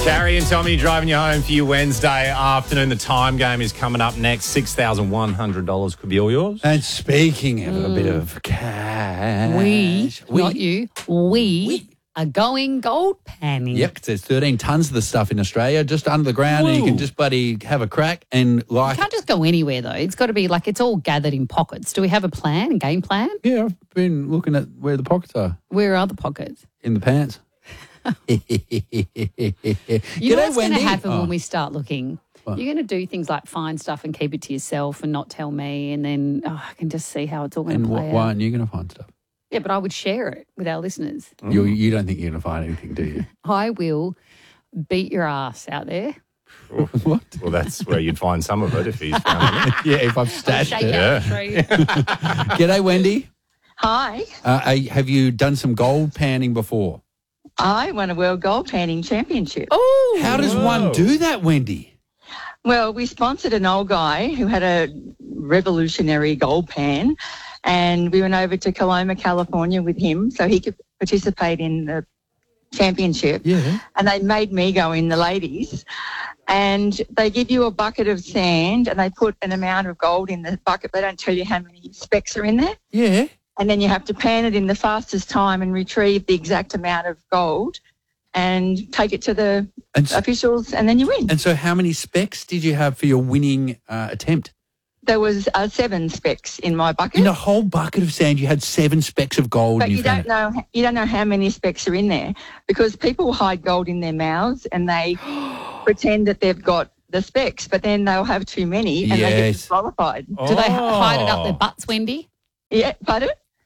Carrie and Tommy driving you home for your Wednesday afternoon. The time game is coming up next. $6,100 could be all yours. And speaking of a bit of cash. Not you, we are going gold panning. Yep, there's 13 tons of the stuff in Australia just under the ground and you can just bloody have a crack and like... You can't just go anywhere though. It's got to be like it's all gathered in pockets. Do we have a plan, a game plan? Yeah, I've been looking at where the pockets are. Where are the pockets? In the pants. You know what's going to happen Oh. when we start looking? What? You're going to do things like find stuff and keep it to yourself and not tell me, and then I can just see how it's all going And to play why out. aren't you going to find stuff? Yeah, but I would share it with our listeners. You don't think you're going to find anything, do you? I will beat your ass out there. What? Well, that's where you'd find some of it if he's found it. Yeah, if I've stashed Shake it. out, show you. G'day, Wendy. Hi, Have you done some gold panning before? I won a World Gold Panning Championship. Oh, How does one do that, Wendy? Well, we sponsored an old guy who had a revolutionary gold pan, and we went over to Coloma, California with him so he could participate in the championship. Yeah. And they made me go in, the ladies, and they give you a bucket of sand and they put an amount of gold in the bucket. They don't tell you how many specks are in there. Yeah. And then you have to pan it in the fastest time and retrieve the exact amount of gold and take it to the officials, and then you win. And so how many specs did you have for your winning attempt? There was 7 specks in my bucket. In a whole bucket of sand, you had 7 specks of gold. But and you found don't know. You don't know how many specks are in there because people hide gold in their mouths and they pretend that they've got the specks, but then they'll have too many and they get Yes. disqualified. do they hide it up their butts, Wendy? Yeah, pardon?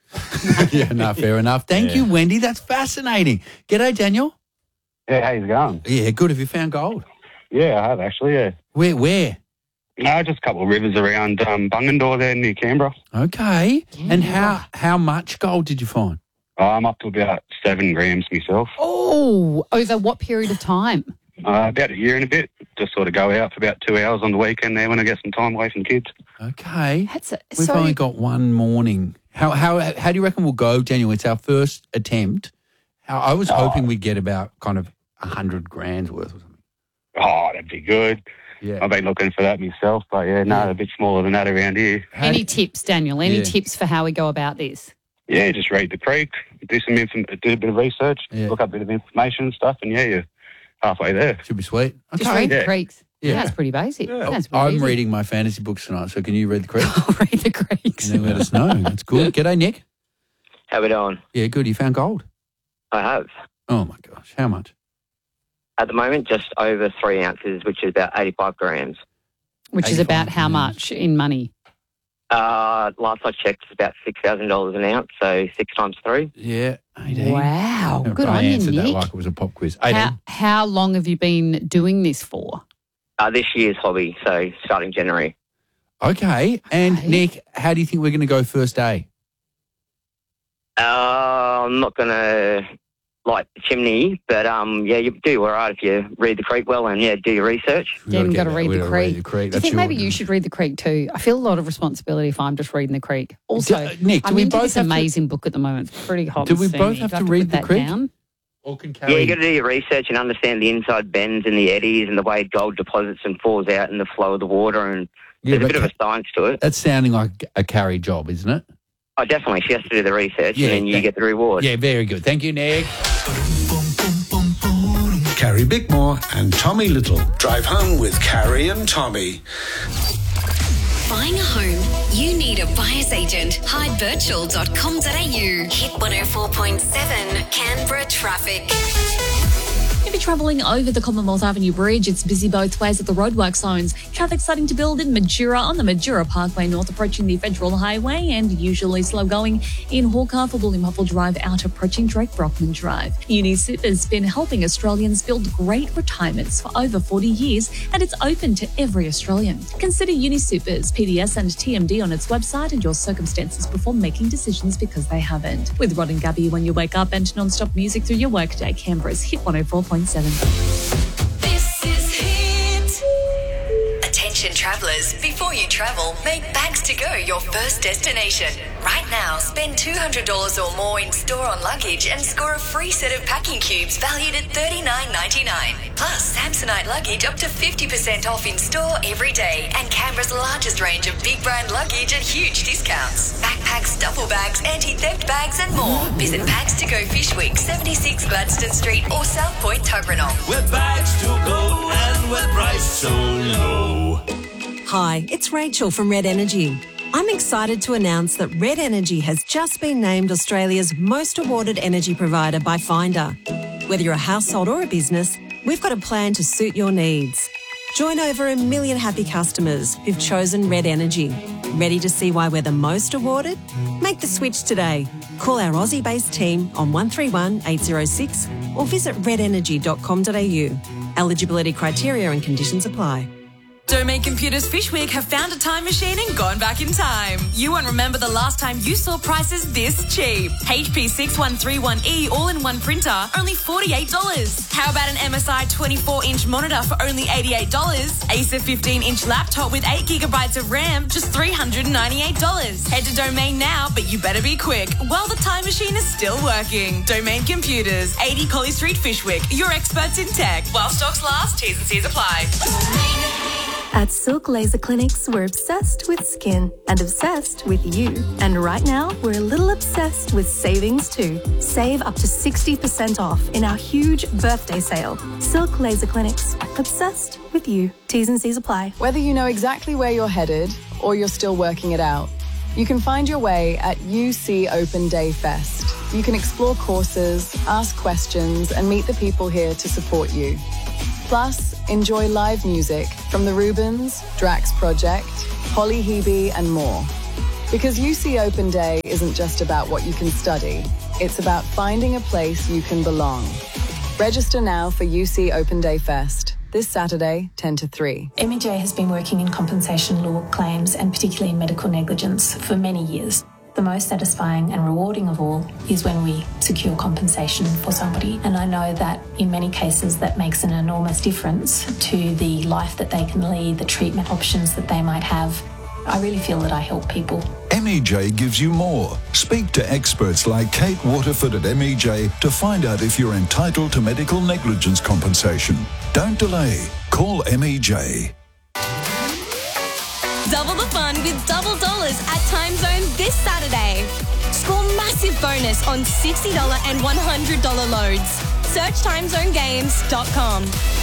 Yeah, no, fair enough. Thank you, Wendy. That's fascinating. G'day, Daniel. Yeah, how's it going? Yeah, good. Have you found gold? Yeah, I have actually, yeah. Where? No, just a couple of rivers around Bungendore there near Canberra. Okay. And how much gold did you find? I'm up to about 7 grams myself. Oh, over what period of time? About a year and a bit. Just sort of go out for about 2 hours on the weekend there when I get some time away from the kids. Okay. We've so only got one morning. How do you reckon we'll go, Daniel? It's our first attempt. I was hoping we'd get about kind of 100 grand's worth or something. Oh, that'd be good. Yeah. I've been looking for that myself, but yeah, no, a bit smaller than that around here. Any tips, Daniel? Any Yeah. tips for how we go about this? Yeah, just read the creek, do a bit of research, look up a bit of information and stuff, and yeah, you're halfway there. Should be sweet. Just read the Yeah. creeks. Yeah. That's pretty basic. That's pretty I'm easy. reading my fantasy books tonight, so can you read the creek? Read the creeks. And then let us know. That's good. G'day, Nick. How we doing? Yeah, good. You found gold? I have. Oh, my gosh. How much? At the moment, just over 3 ounces, which is about 85 grams. Which is about how much in money? Last I checked, it's about $6,000 an ounce, so 6 times 3. Yeah, 18. Wow. Good I on you, answered that Nick. like it was a pop quiz. 18. How long have you been doing this for? This year's hobby, so starting January. Okay. And, Nick, how do you think we're going to go first day? I'm not going to light the chimney, but yeah, you do all right if you read the creek well and, yeah, do your research. Then you've got to read We've the gotta read creek. the creek. Do you That's think maybe your- you should read the creek too? I feel a lot of responsibility if I'm just reading the creek. Also, Nick, do I'm we into both this have to- amazing book at the moment. It's pretty hot. Do and we steamy. both have Do I to read put the that creek? down? Or can Yeah, you got to do your research and understand the inside bends and the eddies and the way gold deposits and falls out and the flow of the water, and Yeah, there's a but bit of a science to it. That's sounding like a carry job, isn't it? Oh, definitely. She has to do the research Yeah, and then you that- get the reward. Yeah, very good. Thank you, Nick. Carrie Bickmore and Tommy Little drive home with Carrie and Tommy. Buying a home, you need a buyer's agent. Hidevirtual.com.au. Hit 104.7 Canberra traffic. If you're travelling over the Commonwealth Avenue Bridge, it's busy both ways at the roadwork zones. Traffic starting to build in Majura on the Majura Parkway North approaching the Federal Highway, and usually slow going in Hawker for William Huffle Drive out approaching Drake Brockman Drive. UniSuper has been helping Australians build great retirements for over 40 years, and it's open to every Australian. Consider UniSuper's PDS and TMD on its website and your circumstances before making decisions because they haven't. With Rod and Gabby when you wake up and non-stop music through your workday, Canberra's Hit 104.7. This is Hit. Attention. Attention travellers, before you travel, make Bags to Go your first destination. Right now, spend $200 or more in store on luggage and score a free set of packing cubes valued at $39.99. Plus, Samsonite luggage up to 50% off in store every day, and Canberra's largest range of big brand luggage at huge discounts. Backpacks, duffel bags, anti-theft bags and more. Visit Bags to Go Fish Week, 76 Gladstone Street or South Point, Toblerone. We're Bags to Go and we're priced so low. Hi, it's Rachel from Red Energy. I'm excited to announce that Red Energy has just been named Australia's most awarded energy provider by Finder. Whether you're a household or a business, we've got a plan to suit your needs. Join over 1 million happy customers who've chosen Red Energy. Ready to see why we're the most awarded? Make the switch today. Call our Aussie-based team on 131 806 or visit redenergy.com.au. Eligibility criteria and conditions apply. Domain Computers Fish Week have found a time machine and gone back in time. You won't remember the last time you saw prices this cheap. HP 6131E all-in-one printer, only $48. How about an MSI 24-inch monitor for only $88? Acer 15-inch laptop with 8GB of RAM, just $398. Head to Domain now, but you better be quick while the time machine is still working. Domain Computers, 80 Collie Street Fishwick, your experts in tech. While stocks last, T's and C's apply. At Silk Laser Clinics, we're obsessed with skin and obsessed with you. And right now, we're a little obsessed with savings too. Save up to 60% off in our huge birthday sale. Silk Laser Clinics, obsessed with you. T's and C's apply. Whether you know exactly where you're headed or you're still working it out, you can find your way at UC Open Day Fest. You can explore courses, ask questions, and meet the people here to support you. Plus, enjoy live music from the Rubens, Drax Project, Holly Hebe, and more. Because UC Open Day isn't just about what you can study, it's about finding a place you can belong. Register now for UC Open Day Fest, this Saturday, 10 to 3. MEJ has been working in compensation law claims and particularly in medical negligence for many years. The most satisfying and rewarding of all is when we secure compensation for somebody. And I know that in many cases that makes an enormous difference to the life that they can lead, the treatment options that they might have. I really feel that I help people. MEJ gives you more. Speak to experts like Kate Waterford at MEJ to find out if you're entitled to medical negligence compensation. Don't delay. Call MEJ. Double the fun with double dollars at Time Zone this Saturday. Score massive bonus on $60 and $100 loads. Search timezonegames.com.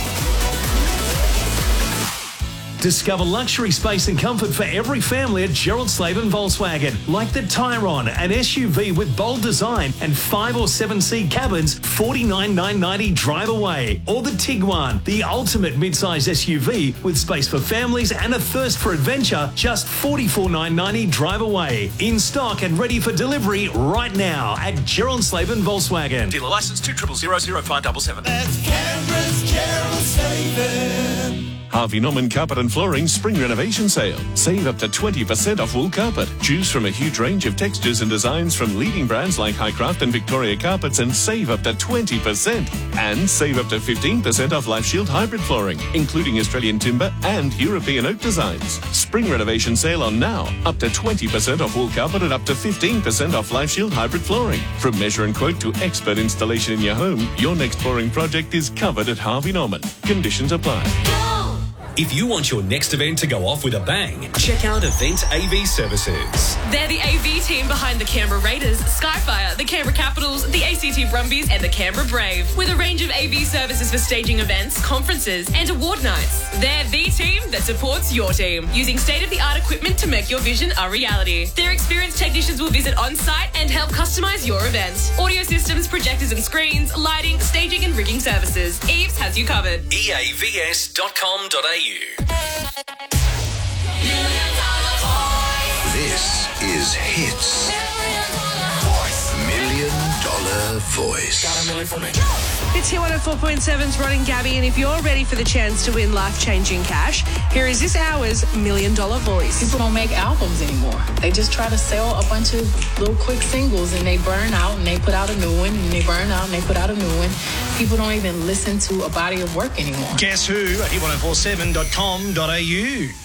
Discover luxury space and comfort for every family at Gerald Slaven Volkswagen, like the Tyron, an SUV with bold design and 5 or 7 seat cabins, $49,990 drive away. Or the Tiguan, the ultimate mid-size SUV with space for families and a thirst for adventure, just $44,990 drive away. In stock and ready for delivery right now at Gerald Slaven Volkswagen. Dealer licence 2000577. That's Canberra's Gerald Slaven. Harvey Norman Carpet and Flooring Spring Renovation Sale. Save up to 20% off wool carpet. Choose from a huge range of textures and designs from leading brands like Highcraft and Victoria Carpets and save up to 20%. And save up to 15% off Life Shield hybrid flooring, including Australian timber and European oak designs. Spring Renovation Sale on now. Up to 20% off wool carpet and up to 15% off Life Shield hybrid flooring. From measure and quote to expert installation in your home, your next flooring project is covered at Harvey Norman. Conditions apply. If you want your next event to go off with a bang, check out Event AV Services. They're the AV team behind the Canberra Raiders, Skyfire, the Canberra Capitals, the ACT Brumbies and the Canberra Brave. With a range of AV services for staging events, conferences and award nights. They're the team that supports your team, using state-of-the-art equipment to make your vision a reality. Their experienced technicians will visit on-site and help customise your event. Audio systems, projectors and screens, lighting, staging and rigging services. Eves has you covered. eavs.com.au. This is Hits. $1 million voice. It's here 104.7's Rod and Gabby, and if you're ready for the chance to win life-changing cash, here is this hour's $1 Million Voice. People don't make albums anymore. They just try to sell a bunch of little quick singles, and they burn out, and they put out a new one, and they burn out, and they put out a new one. People don't even listen to a body of work anymore. Guess who at hit1047.com.au.